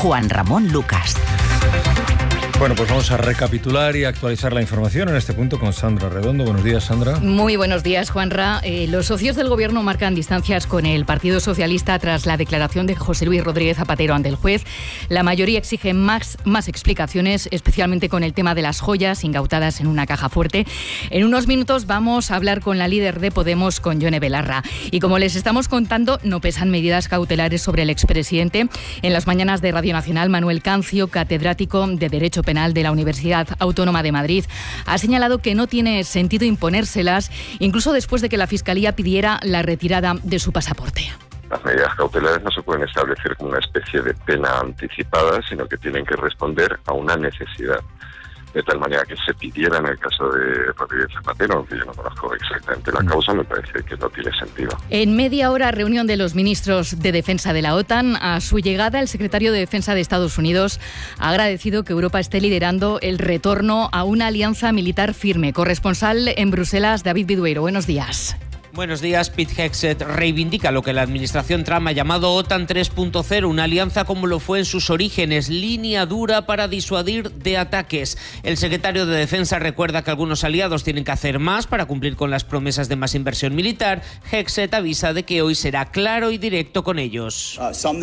Juan Ramón Lucas. Bueno, pues vamos a recapitular y actualizar la información en este punto con Sandra Redondo. Buenos días, Sandra. Muy buenos días, Juanra. Los socios del Gobierno marcan distancias con el Partido Socialista tras la declaración de José Luis Rodríguez Zapatero ante el juez. La mayoría exige más explicaciones, especialmente con el tema de las joyas incautadas en una caja fuerte. En unos minutos vamos a hablar con la líder de Podemos, con Yone Belarra. Y como les estamos contando, no pesan medidas cautelares sobre el expresidente. En las mañanas de Radio Nacional, Manuel Cancio, catedrático de Derecho Penal de la Universidad Autónoma de Madrid, ha señalado que no tiene sentido imponérselas, incluso después de que la Fiscalía pidiera la retirada de su pasaporte. Las medidas cautelares no se pueden establecer como una especie de pena anticipada, sino que tienen que responder a una necesidad. De tal manera que se pidiera en el caso de Rodríguez Zapatero, aunque yo no conozco exactamente la causa, me parece que no tiene sentido. En media hora, reunión de los ministros de Defensa de la OTAN. A su llegada, el secretario de Defensa de Estados Unidos ha agradecido que Europa esté liderando el retorno a una alianza militar firme. Corresponsal en Bruselas, David Bidueiro. Buenos días. Buenos días. Pete Hegseth reivindica lo que la administración Trump ha llamado OTAN 3.0, una alianza como lo fue en sus orígenes, línea dura para disuadir de ataques. El secretario de Defensa recuerda que algunos aliados tienen que hacer más para cumplir con las promesas de más inversión militar. Hegseth avisa de que hoy será claro y directo con ellos.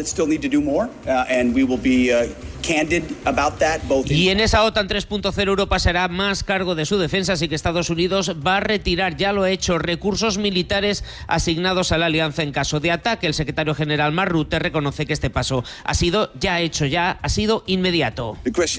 Y en esa OTAN 3.0 Europa se hará más cargo de su defensa, así que Estados Unidos va a retirar, ya lo ha hecho, recursos militares asignados a la alianza en caso de ataque. El secretario general Mark Rutte reconoce que este paso ha sido inmediato.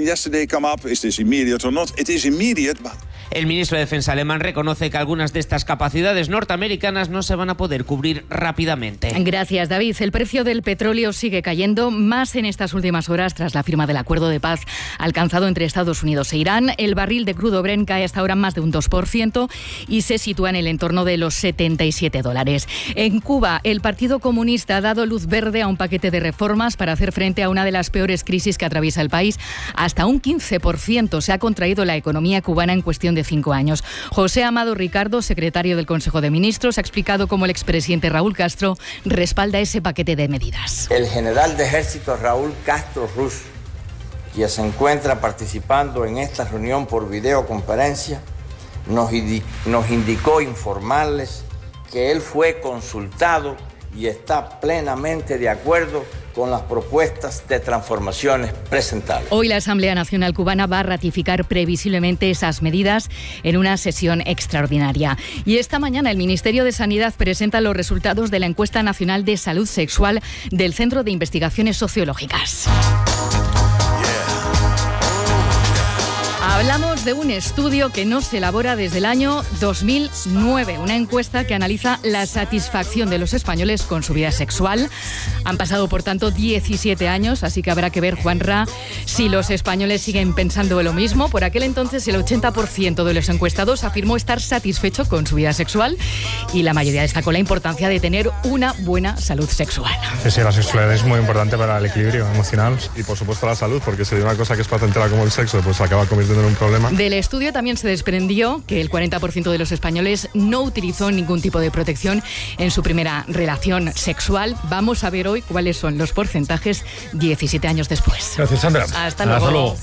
El ministro de Defensa alemán reconoce que algunas de estas capacidades norteamericanas no se van a poder cubrir rápidamente. Gracias, David. El precio del petróleo sigue cayendo, más en estas últimas horas tras la firma del acuerdo de paz alcanzado entre Estados Unidos e Irán. El barril de crudo Brent cae hasta ahora más de un 2% y se sitúa en el entorno de los $77. En Cuba, el Partido Comunista ha dado luz verde a un paquete de reformas para hacer frente a una de las peores crisis que atraviesa el país. Hasta un 15% se ha contraído la economía cubana en cuestión de 5 años. José Amado Ricardo, secretario del Consejo de Ministros, ha explicado cómo el expresidente Raúl Castro respalda ese paquete de medidas. El general de ejército Raúl Castro Ruz, quien se encuentra participando en esta reunión por videoconferencia, nos indicó informarles que él fue consultado y está plenamente de acuerdo con las propuestas de transformaciones presentadas. Hoy la Asamblea Nacional Cubana va a ratificar previsiblemente esas medidas en una sesión extraordinaria. Y esta mañana el Ministerio de Sanidad presenta los resultados de la Encuesta Nacional de Salud Sexual del Centro de Investigaciones Sociológicas. Hablamos de un estudio que no se elabora desde el año 2009, una encuesta que analiza la satisfacción de los españoles con su vida sexual. Han pasado, por tanto, 17 años, así que habrá que ver, Juanra, si los españoles siguen pensando lo mismo. Por aquel entonces, el 80% de los encuestados afirmó estar satisfecho con su vida sexual y la mayoría destacó la importancia de tener una buena salud sexual. Sí, la sexualidad es muy importante para el equilibrio emocional y, por supuesto, la salud, porque si hay una cosa que es placentera como el sexo, pues acaba convirtiendo en un problema. Del estudio también se desprendió que el 40% de los españoles no utilizó ningún tipo de protección en su primera relación sexual. Vamos a ver hoy cuáles son los porcentajes 17 años después. Gracias, Sandra. Hasta luego.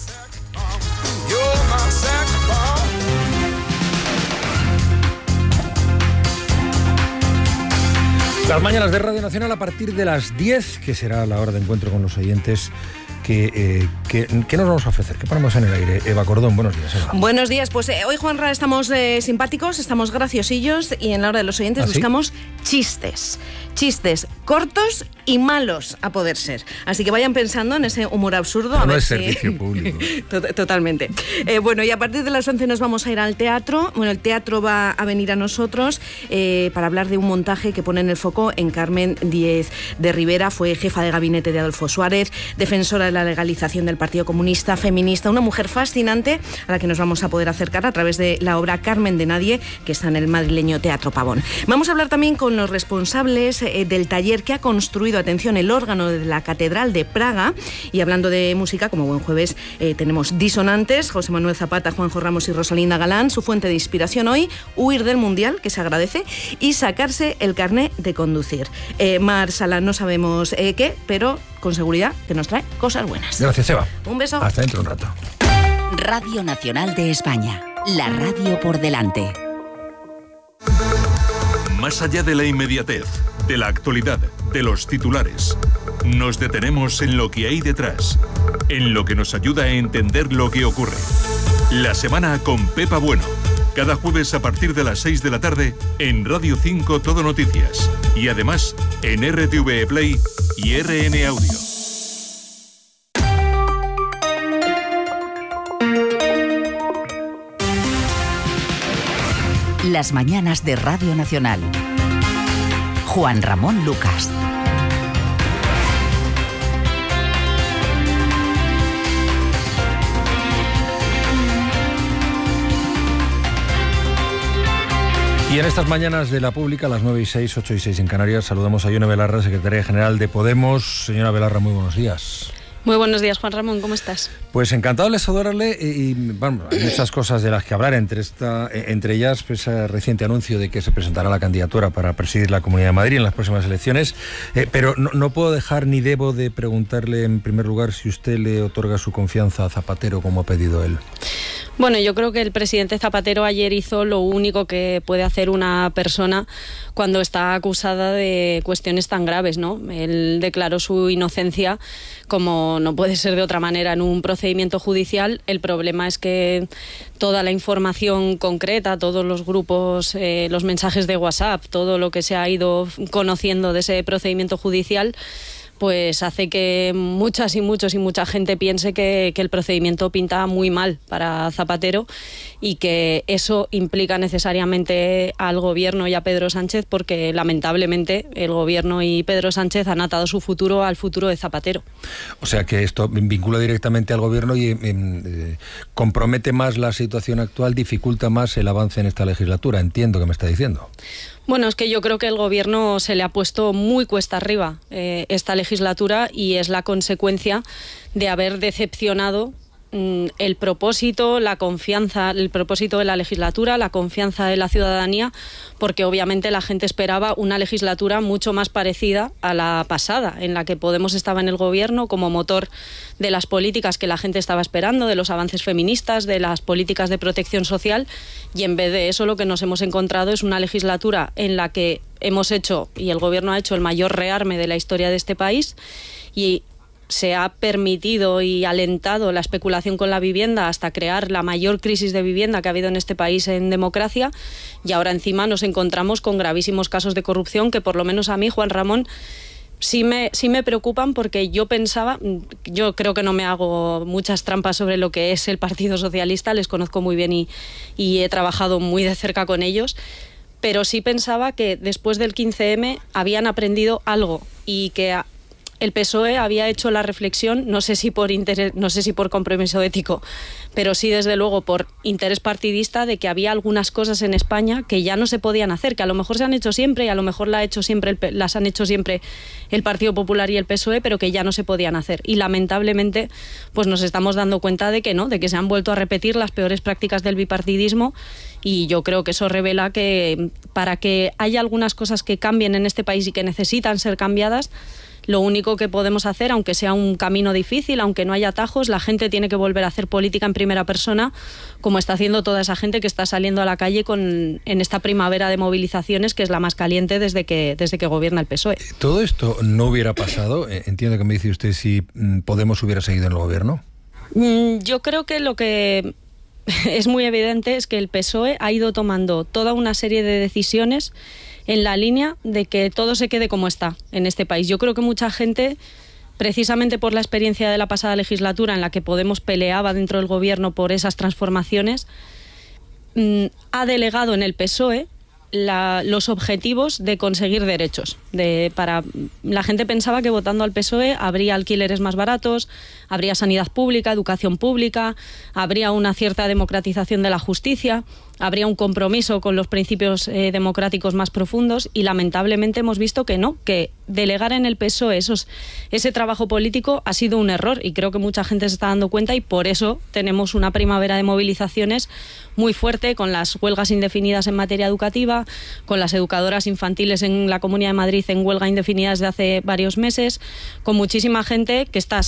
Las mañanas de Radio Nacional a partir de las 10, que será la hora de encuentro con los oyentes. ¿Qué nos vamos a ofrecer? ¿Qué ponemos en el aire? Eva Cordón, buenos días, Eva. Buenos días. Pues hoy, Juanra, estamos simpáticos, estamos graciosillos y en la hora de los oyentes buscamos chistes. Chistes cortos y malos a poder ser. Así que vayan pensando en ese humor absurdo. Pero no es servicio público. Totalmente. Bueno, y a partir de las 11 nos vamos a ir al teatro. Bueno, el teatro va a venir a nosotros para hablar de un montaje que pone en el foco en Carmen Díez de Rivera. Fue jefa de gabinete de Adolfo Suárez, defensora de la legalización del Partido Comunista, feminista, una mujer fascinante a la que nos vamos a poder acercar a través de la obra Carmen de Nadie, que está en el madrileño Teatro Pavón. Vamos a hablar también con los responsables del taller que ha construido, atención, el órgano de la Catedral de Praga. Y hablando de música, como buen jueves, tenemos Disonantes, José Manuel Zapata, Juanjo Ramos y Rosalinda Galán. Su fuente de inspiración hoy, huir del Mundial, que se agradece, y sacarse el carné de conducir. conducir. Mar Sala, no sabemos qué, pero con seguridad que nos trae cosas buenas. Gracias, Eva. Un beso. Hasta dentro de un rato. Radio Nacional de España, la radio por delante. Más allá de la inmediatez, de la actualidad, de los titulares, nos detenemos en lo que hay detrás, en lo que nos ayuda a entender lo que ocurre. La semana con Pepa Bueno, cada jueves a partir de las 6 de la tarde en Radio 5 Todo Noticias y además en RTV Play y RN Audio. Las mañanas de Radio Nacional. Juan Ramón Lucas. Y en estas mañanas de la pública, a las 9:06, 8:06 en Canarias, saludamos a Ione Belarra, secretaria general de Podemos. Señora Belarra, muy buenos días. Muy buenos días, Juan Ramón, ¿cómo estás? Pues encantado de saludarle y bueno, hay muchas cosas de las que hablar, entre ellas pues, ese reciente anuncio de que se presentará la candidatura para presidir la Comunidad de Madrid en las próximas elecciones, pero no puedo dejar ni debo de preguntarle en primer lugar si usted le otorga su confianza a Zapatero como ha pedido él. Bueno, yo creo que el presidente Zapatero ayer hizo lo único que puede hacer una persona cuando está acusada de cuestiones tan graves, ¿no? Él declaró su inocencia, como no puede ser de otra manera, en un procedimiento judicial. El problema es que toda la información concreta, todos los grupos, los mensajes de WhatsApp, todo lo que se ha ido conociendo de ese procedimiento judicial, pues hace que mucha gente piense que el procedimiento pinta muy mal para Zapatero y que eso implica necesariamente al gobierno y a Pedro Sánchez, porque lamentablemente el gobierno y Pedro Sánchez han atado su futuro al futuro de Zapatero. O sea que esto vincula directamente al gobierno y compromete más la situación actual, dificulta más el avance en esta legislatura, entiendo que me está diciendo. Bueno, es que yo creo que el gobierno se le ha puesto muy cuesta arriba esta legislatura y es la consecuencia de haber decepcionado el propósito, la confianza, el propósito de la legislatura, la confianza de la ciudadanía, porque obviamente la gente esperaba una legislatura mucho más parecida a la pasada, en la que Podemos estaba en el gobierno como motor de las políticas que la gente estaba esperando, de los avances feministas, de las políticas de protección social, y en vez de eso lo que nos hemos encontrado es una legislatura en la que hemos hecho, y el gobierno ha hecho, el mayor rearme de la historia de este país, y se ha permitido y alentado la especulación con la vivienda hasta crear la mayor crisis de vivienda que ha habido en este país en democracia, y ahora encima nos encontramos con gravísimos casos de corrupción que por lo menos a mí, Juan Ramón, sí me preocupan, porque yo creo que no me hago muchas trampas sobre lo que es el Partido Socialista, les conozco muy bien y he trabajado muy de cerca con ellos, pero sí pensaba que después del 15M habían aprendido algo y que el PSOE había hecho la reflexión, no sé si por interés, no sé si por compromiso ético, pero sí desde luego por interés partidista, de que había algunas cosas en España que ya no se podían hacer, que a lo mejor se han hecho siempre y a lo mejor las han hecho siempre el Partido Popular y el PSOE, pero que ya no se podían hacer. Y lamentablemente pues nos estamos dando cuenta de que no, de que se han vuelto a repetir las peores prácticas del bipartidismo, y yo creo que eso revela que para que haya algunas cosas que cambien en este país y que necesitan ser cambiadas, lo único que podemos hacer, aunque sea un camino difícil, aunque no haya atajos, la gente tiene que volver a hacer política en primera persona, como está haciendo toda esa gente que está saliendo a la calle en esta primavera de movilizaciones, que es la más caliente desde que gobierna el PSOE. ¿Todo esto no hubiera pasado? Entiendo que me dice usted si Podemos hubiera seguido en el gobierno. Yo creo que lo que es muy evidente es que el PSOE ha ido tomando toda una serie de decisiones en la línea de que todo se quede como está en este país. Yo creo que mucha gente, precisamente por la experiencia de la pasada legislatura en la que Podemos peleaba dentro del gobierno por esas transformaciones, ha delegado en el PSOE los objetivos de conseguir derechos. La gente pensaba que votando al PSOE habría alquileres más baratos, habría sanidad pública, educación pública, habría una cierta democratización de la justicia, habría un compromiso con los principios democráticos más profundos, y lamentablemente hemos visto que no, que delegar en el PSOE ese trabajo político ha sido un error, y creo que mucha gente se está dando cuenta, y por eso tenemos una primavera de movilizaciones muy fuerte, con las huelgas indefinidas en materia educativa, huelga, con las educadoras infantiles en la Comunidad de Madrid en huelga indefinida desde hace varios meses, con muchísima gente que está